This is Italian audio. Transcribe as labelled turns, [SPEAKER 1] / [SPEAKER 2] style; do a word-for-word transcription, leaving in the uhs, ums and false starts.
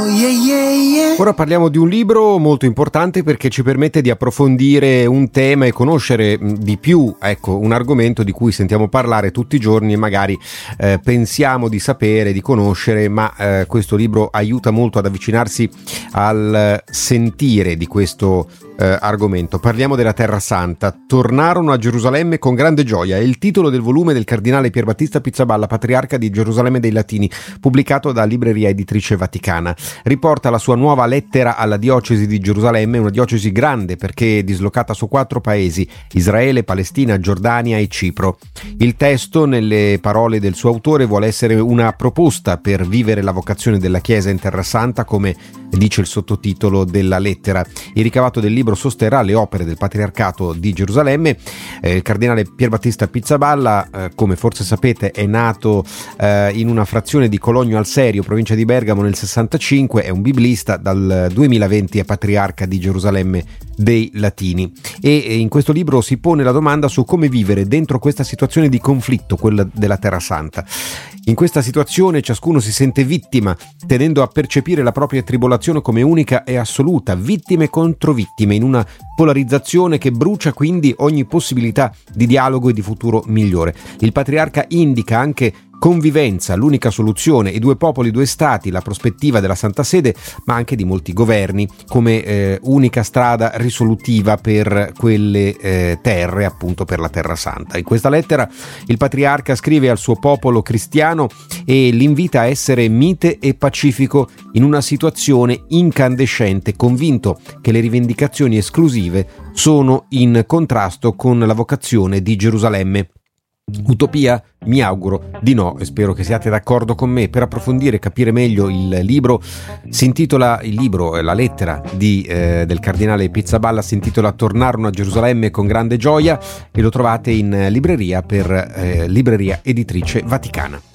[SPEAKER 1] Ora parliamo di un libro molto importante perché ci permette di approfondire un tema e conoscere di più, ecco, un argomento di cui sentiamo parlare tutti i giorni e magari eh, pensiamo di sapere, di conoscere, ma eh, questo libro aiuta molto ad avvicinarsi al sentire di questo eh, argomento. Parliamo della Terra Santa. Tornarono a Gerusalemme con grande gioia. È il titolo del volume del cardinale Pierbattista Pizzaballa, patriarca di Gerusalemme dei Latini, pubblicato da Libreria Editrice Vaticana. Riporta la sua nuova lettera alla diocesi di Gerusalemme, una diocesi grande perché è dislocata su quattro paesi: Israele, Palestina, Giordania e Cipro. Il testo, nelle parole del suo autore, vuole essere una proposta per vivere la vocazione della Chiesa in Terra Santa, come dice il sottotitolo della lettera. Il ricavato del libro sosterrà le opere del Patriarcato di Gerusalemme. Eh, il cardinale Pierbattista Pizzaballa, eh, come forse sapete, è nato eh, in una frazione di Cologno al Serio, provincia di Bergamo, nel sessantacinque. È un biblista, dal duemilaventi è patriarca di Gerusalemme dei Latini, e in questo libro si pone la domanda su come vivere dentro questa situazione di conflitto, quella della Terra Santa. In questa situazione ciascuno si sente vittima, tendendo a percepire la propria tribolazione come unica e assoluta, vittime contro vittime, in una polarizzazione che brucia quindi ogni possibilità di dialogo e di futuro migliore. Il patriarca indica anche convivenza, l'unica soluzione, i due popoli, due stati, la prospettiva della Santa Sede, ma anche di molti governi, come eh, unica strada risolutiva per quelle eh, terre, appunto per la Terra Santa. In questa lettera il patriarca scrive al suo popolo cristiano e l'invita a essere mite e pacifico in una situazione incandescente, convinto che le rivendicazioni esclusive sono in contrasto con la vocazione di Gerusalemme. Utopia? Mi auguro di no, e spero che siate d'accordo con me. Per approfondire e capire meglio il libro, si intitola il libro, la lettera di, eh, del cardinale Pizzaballa si intitola Tornarono a Gerusalemme con grande gioia, e lo trovate in libreria per eh, Libreria Editrice Vaticana.